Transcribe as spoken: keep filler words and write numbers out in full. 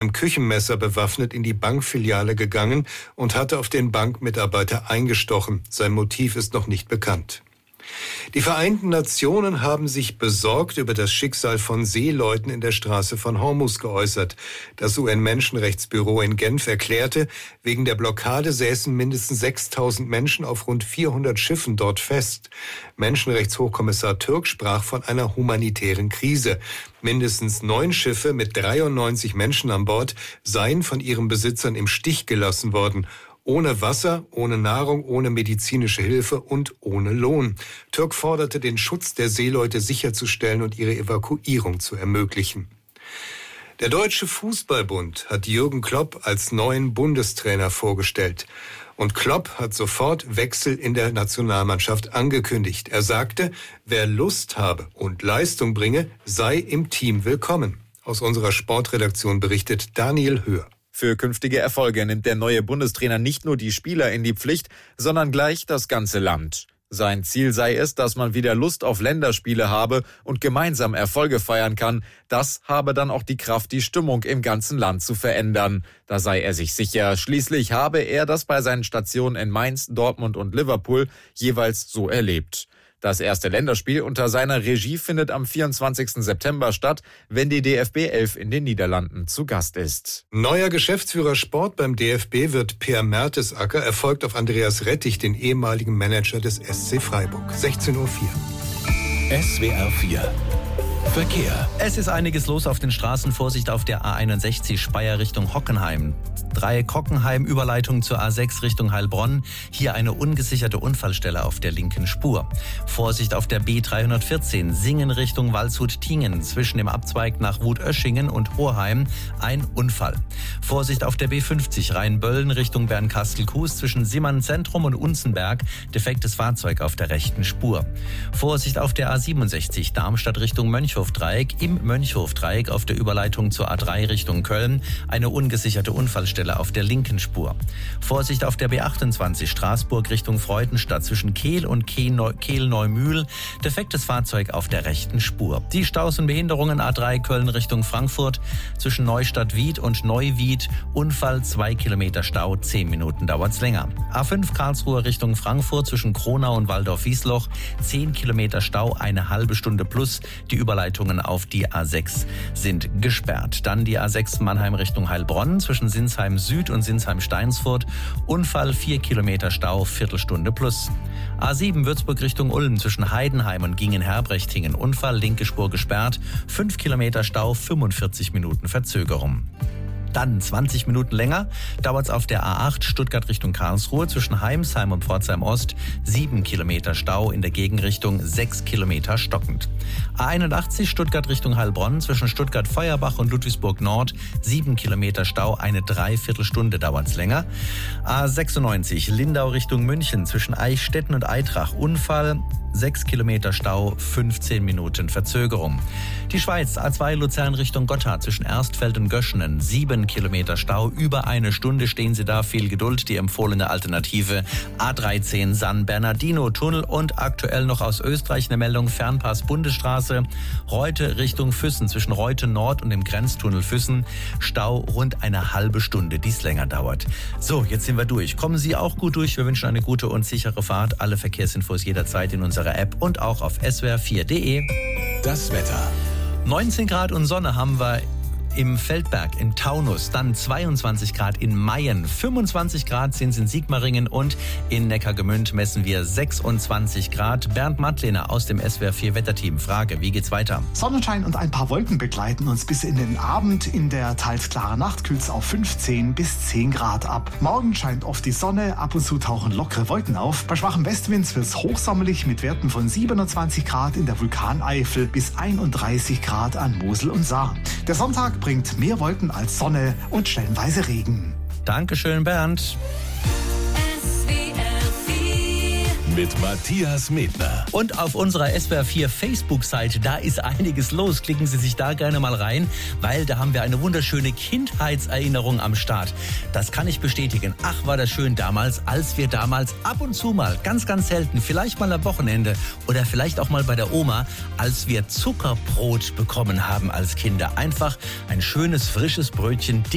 einem Küchenmesser bewaffnet in die Bankfiliale gegangen und hatte auf den Bankmitarbeiter eingestochen. Sein Motiv ist noch nicht bekannt. Die Vereinten Nationen haben sich besorgt über das Schicksal von Seeleuten in der Straße von Hormuz geäußert. Das U N-Menschenrechtsbüro in Genf erklärte, wegen der Blockade säßen mindestens sechstausend Menschen auf rund vierhundert Schiffen dort fest. Menschenrechtshochkommissar Türk sprach von einer humanitären Krise. Mindestens neun Schiffe mit dreiundneunzig Menschen an Bord seien von ihren Besitzern im Stich gelassen worden. Ohne Wasser, ohne Nahrung, ohne medizinische Hilfe und ohne Lohn. Türk forderte, den Schutz der Seeleute sicherzustellen und ihre Evakuierung zu ermöglichen. Der Deutsche Fußballbund hat Jürgen Klopp als neuen Bundestrainer vorgestellt. Und Klopp hat sofort Wechsel in der Nationalmannschaft angekündigt. Er sagte, wer Lust habe und Leistung bringe, sei im Team willkommen. Aus unserer Sportredaktion berichtet Daniel Höhr. Für künftige Erfolge nimmt der neue Bundestrainer nicht nur die Spieler in die Pflicht, sondern gleich das ganze Land. Sein Ziel sei es, dass man wieder Lust auf Länderspiele habe und gemeinsam Erfolge feiern kann. Das habe dann auch die Kraft, die Stimmung im ganzen Land zu verändern. Da sei er sich sicher. Schließlich habe er das bei seinen Stationen in Mainz, Dortmund und Liverpool jeweils so erlebt. Das erste Länderspiel unter seiner Regie findet am vierundzwanzigsten September statt, wenn die D F B elf in den Niederlanden zu Gast ist. Neuer Geschäftsführer Sport beim D F B wird Per Mertesacker, erfolgt auf Andreas Rettich, den ehemaligen Manager des S C Freiburg. sechzehn Uhr vier. S W R vier Verkehr. Es ist einiges los auf den Straßen. Vorsicht auf der A einundsechzig Speyer Richtung Hockenheim. Dreieck Hockenheim, Überleitung zur A sechs Richtung Heilbronn. Hier eine ungesicherte Unfallstelle auf der linken Spur. Vorsicht auf der B dreihundertvierzehn Singen Richtung Waldshut-Tiengen. Zwischen dem Abzweig nach Wutöschingen und Horheim ein Unfall. Vorsicht auf der B fünfzig Rheinböllen Richtung Bernkastel-Kues. Zwischen Simmern Zentrum und Unzenberg defektes Fahrzeug auf der rechten Spur. Vorsicht auf der A siebenundsechzig Darmstadt Richtung Mönchhofdreieck. Im Mönchhofdreieck auf der Überleitung zur A drei Richtung Köln eine ungesicherte Unfallstelle auf der linken Spur. Vorsicht auf der B achtundzwanzig Straßburg Richtung Freudenstadt zwischen Kehl und Kehl-Neumühl. Defektes Fahrzeug auf der rechten Spur. Die Staus und Behinderungen A drei Köln Richtung Frankfurt zwischen Neustadt-Wied und Neuwied. Unfall zwei Kilometer Stau, zehn Minuten dauert's länger. A fünf Karlsruhe Richtung Frankfurt zwischen Kronau und Waldorf-Wiesloch. zehn Kilometer Stau, eine halbe Stunde plus. Die Überleitungen auf die A sechs sind gesperrt. Dann die A sechs Mannheim Richtung Heilbronn zwischen Sinsheim Süd und Sinsheim Steinsfurt. Unfall vier Kilometer Stau, Viertelstunde plus. A sieben Würzburg Richtung Ulm zwischen Heidenheim und Gingen-Herbrechtingen. Unfall, linke Spur gesperrt, fünf Kilometer Stau, fünfundvierzig Minuten Verzögerung. Dann zwanzig Minuten länger dauert es auf der A acht Stuttgart Richtung Karlsruhe zwischen Heimsheim und Pforzheim Ost. sieben Kilometer Stau, in der Gegenrichtung sechs Kilometer stockend. A einundachtzig Stuttgart Richtung Heilbronn zwischen Stuttgart-Feuerbach und Ludwigsburg Nord. sieben Kilometer Stau, eine Dreiviertelstunde dauert es länger. A sechsundneunzig Lindau Richtung München zwischen Eichstätten und Eitrach. Unfall, sechs Kilometer Stau, fünfzehn Minuten Verzögerung. Die Schweiz, A zwei Luzern Richtung Gotthard zwischen Erstfeld und Göschenen. sieben Kilometer Stau, über eine Stunde stehen Sie da, viel Geduld, die empfohlene Alternative. A dreizehn San Bernardino Tunnel und aktuell noch aus Österreich eine Meldung, Fernpass Bundesstraße, Reute Richtung Füssen zwischen Reute Nord und dem Grenztunnel Füssen. Stau rund eine halbe Stunde, die es länger dauert. So, jetzt sind wir durch. Kommen Sie auch gut durch. Wir wünschen eine gute und sichere Fahrt. Alle Verkehrsinfos jederzeit in unserer App und auch auf S W R vier Punkt de. Das Wetter. neunzehn Grad und Sonne haben wir im Feldberg, in Taunus, dann zweiundzwanzig Grad in Mayen, fünfundzwanzig Grad sind es in Sigmaringen und in Neckargemünd messen wir sechsundzwanzig Grad. Bernd Mattlehner aus dem S W R vier Wetterteam. Frage, wie geht's weiter? Sonnenschein und ein paar Wolken begleiten uns bis in den Abend. In der teils klaren Nacht kühlt es auf fünfzehn bis zehn Grad ab. Morgen scheint oft die Sonne, ab und zu tauchen lockere Wolken auf. Bei schwachen Westwinds wird es hochsommerlich mit Werten von siebenundzwanzig Grad in der Vulkaneifel bis einunddreißig Grad an Mosel und Saar. Der Sonntag bringt mehr Wolken als Sonne und stellenweise Regen. Dankeschön, Bernd. Mit Matthias Medner. Und auf unserer S W R vier Facebook-Seite, da ist einiges los. Klicken Sie sich da gerne mal rein, weil da haben wir eine wunderschöne Kindheitserinnerung am Start. Das kann ich bestätigen. Ach, war das schön damals, als wir damals ab und zu mal, ganz, ganz selten, vielleicht mal am Wochenende oder vielleicht auch mal bei der Oma, als wir Zuckerbrot bekommen haben als Kinder. Einfach ein schönes, frisches Brötchen,